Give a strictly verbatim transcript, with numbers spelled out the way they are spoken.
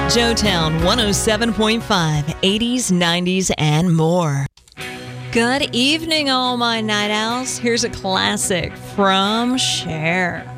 Joetown one oh seven point five, eighties, nineties, and more. Good evening, all my night owls. Here's a classic from Cher.